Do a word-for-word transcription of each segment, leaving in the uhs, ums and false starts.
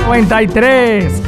noventa y tres.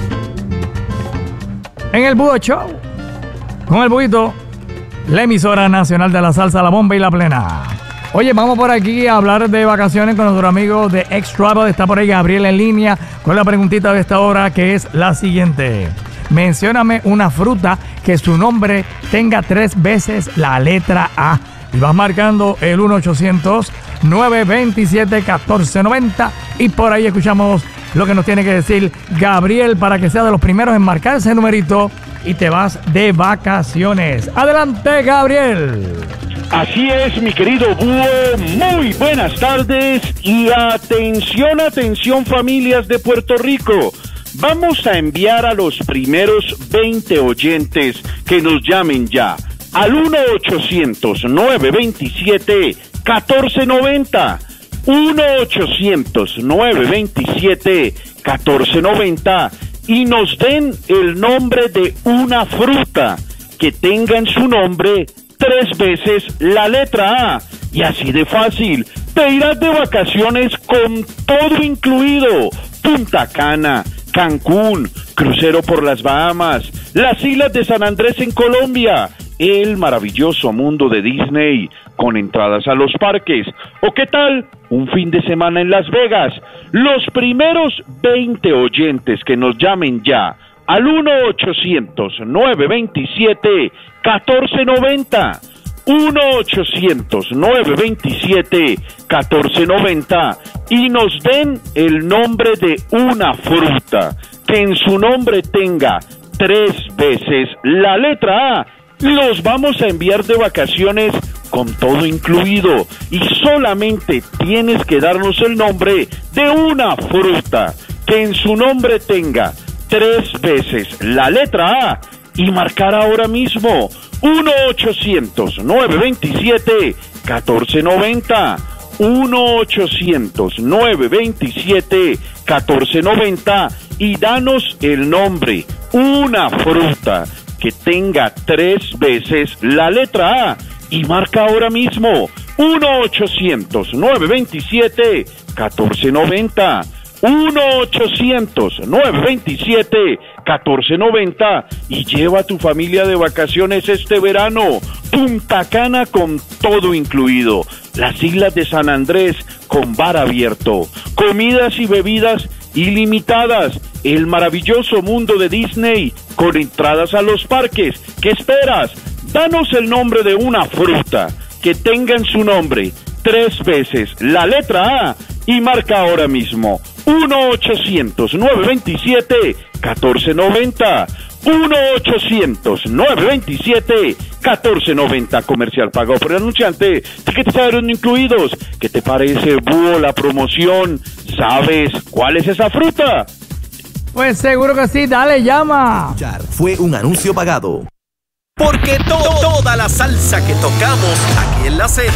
En el Búho Show, con el Buito, la emisora nacional de la salsa, la bomba y la plena. Oye, vamos por aquí a hablar de vacaciones con nuestro amigo de X-Travel. Está por ahí Gabriel en línea con la preguntita de esta hora, que es la siguiente. Mencióname una fruta que su nombre tenga tres veces la letra A. Y vas marcando el uno ochocientos, nueve veintisiete, catorce noventa. Y por ahí escuchamos lo que nos tiene que decir Gabriel para que sea de los primeros en marcar ese numerito y te vas de vacaciones. Adelante, Gabriel. Así es, mi querido Búho, muy buenas tardes y atención, atención familias de Puerto Rico. Vamos a enviar a los primeros veinte oyentes que nos llamen ya al uno ochocientos, nueve veintisiete, catorce noventa. uno ochocientos, nueve veintisiete, catorce noventa y nos den el nombre de una fruta que tenga en su nombre tres veces la letra A. Y así de fácil, te irás de vacaciones con todo incluido. Punta Cana, Cancún, crucero por las Bahamas, las islas de San Andrés en Colombia, el maravilloso mundo de Disney con entradas a los parques. ¿O qué tal un fin de semana en Las Vegas? Los primeros veinte oyentes que nos llamen ya al uno ochocientos, nueve veintisiete, catorce noventa. uno ochocientos, nueve veintisiete, catorce noventa y nos den el nombre de una fruta que en su nombre tenga tres veces la letra A. Los vamos a enviar de vacaciones con todo incluido y solamente tienes que darnos el nombre de una fruta que en su nombre tenga tres veces la letra A y marcar ahora mismo uno ochocientos, nueve veintisiete, catorce noventa. uno ochocientos, nueve veintisiete, catorce noventa y danos el nombre, una fruta que tenga tres veces la letra A y marca ahora mismo uno ochocientos, nueve veintisiete, catorce noventa. uno ochocientos, nueve veintisiete, catorce noventa y lleva a tu familia de vacaciones este verano. Punta Cana con todo incluido, las islas de San Andrés con bar abierto, comidas y bebidas ilimitadas, el maravilloso mundo de Disney con entradas a los parques. ¿Qué esperas? Danos el nombre de una fruta que tenga en su nombre tres veces la letra A y marca ahora mismo uno ochocientos, nueve veintisiete, catorce noventa. uno ochocientos, nueve veintisiete, catorce noventa. Comercial pagado por el anunciante. Tickets aéreos incluidos. ¿Qué te parece, Búho, la promoción? ¿Sabes cuál es esa fruta? Pues seguro que sí, dale, llama. Fue un anuncio pagado. Porque to toda la salsa que tocamos aquí en la Z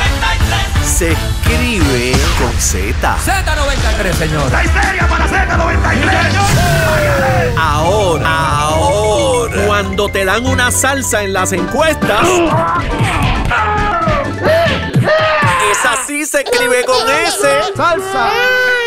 se escribe con Z. Z noventa y tres, señor. ¡La histeria para Z noventa y tres! Ahora, ahora, cuando te dan una salsa en las encuestas, esa sí se escribe con S. ¡Salsa!